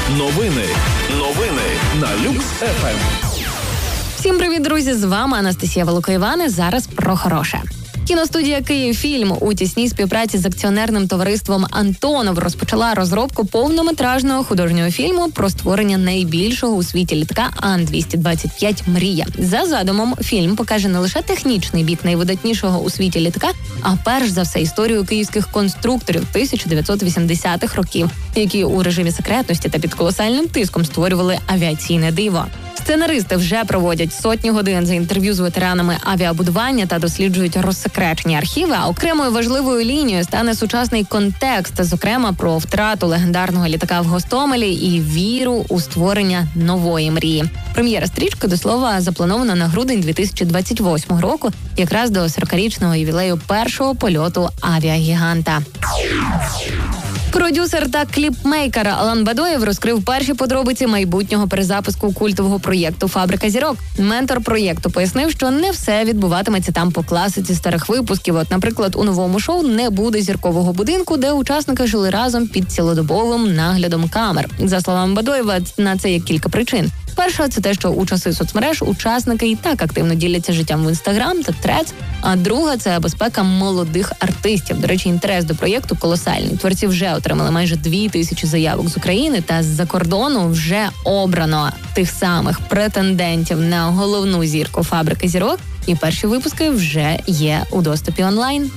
Новини на Люкс ФМ. Всім привіт, друзі! З вами Анастасія Волокоївани. Зараз про хороше. Кіностудія «Київфільм» у тісній співпраці з акціонерним товариством «Антонов» розпочала розробку повнометражного художнього фільму про створення найбільшого у світі літака Ан-225 «Мрія». За задумом, фільм покаже не лише технічний бік найвидатнішого у світі літака, а перш за все історію київських конструкторів 1980-х років, які у режимі секретності та під колосальним тиском створювали авіаційне диво. Сценаристи вже проводять сотні годин за інтерв'ю з ветеранами авіабудування та досліджують розсекречені архіви, а окремою важливою лінією стане сучасний контекст, зокрема про втрату легендарного літака в Гостомелі і віру у створення нової мрії. Прем'єра стрічки, до слова, запланована на грудень 2028 року, якраз до 40-річного ювілею першого польоту авіагіганта. Продюсер та кліпмейкер Алан Бадоєв розкрив перші подробиці майбутнього перезапуску культового проєкту «Фабрика зірок». Ментор проєкту пояснив, що не все відбуватиметься там по класиці старих випусків. От, наприклад, у новому шоу не буде зіркового будинку, де учасники жили разом під цілодобовим наглядом камер. За словами Бадоєва, на це є кілька причин. Перша – це те, що у часи соцмереж учасники і так активно діляться життям в Інстаграм та Threads. А друга – це безпека молодих артистів. До речі, інтерес до проєкту колосальний. Творці вже отримали майже 2000 заявок з України, та з-за кордону вже обрано тих самих претендентів на головну зірку «Фабрики зірок». І перші випуски вже є у доступі онлайн.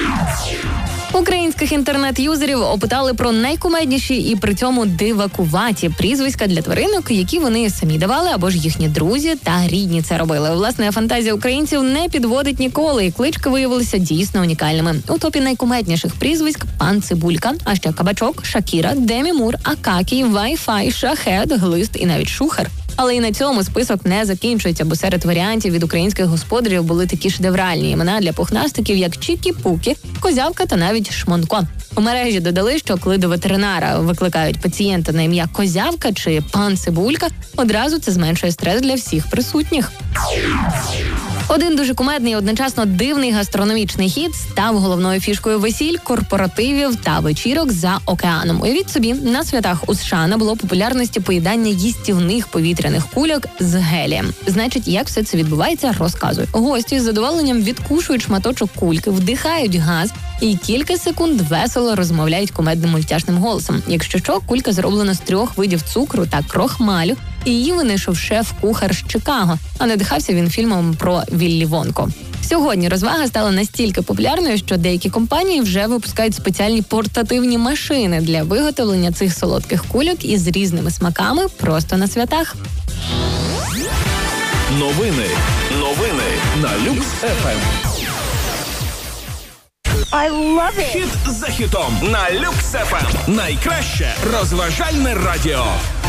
Українських інтернет-юзерів опитали про найкумедніші і при цьому дивакуваті прізвиська для тваринок, які вони самі давали або ж їхні друзі та рідні це робили. Власне, фантазія українців не підводить ніколи, і клички виявилися дійсно унікальними. У топі найкумедніших прізвиськ пан Цибулька, а ще Кабачок, Шакіра, Демі Мур, Акакій, Вай-Фай, Шахед, Глист і навіть Шухер. Але і на цьому список не закінчується, бо серед варіантів від українських господарів були такі шедевральні імена для пухнастиків, як Чікі-Пукі, Козявка та навіть Шмонко. У мережі додали, що коли до ветеринара викликають пацієнта на ім'я Козявка чи пан Цибулька, одразу це зменшує стрес для всіх присутніх. Один дуже кумедний і одночасно дивний гастрономічний хід став головною фішкою весіль, корпоративів та вечірок за океаном. Уявіть собі, на святах у США набуло популярності поїдання їстівних повітряних кульок з гелієм. Значить, як все це відбувається, розказую. Гості з задоволенням відкушують шматочок кульки, вдихають газ і кілька секунд весело розмовляють кумедним мультяшним голосом. Якщо що, кулька зроблена з 3 видів цукру та крохмалю, і її винайшов шеф-кухар з Чикаго, а надихався він фільмом про Віллі Вонку. Сьогодні розвага стала настільки популярною, що деякі компанії вже випускають спеціальні портативні машини для виготовлення цих солодких кульок із різними смаками просто на святах. Новини на Люкс ФМ. I love it! Хіт за хітом на Люкс ФМ. Найкраще розважальне радіо.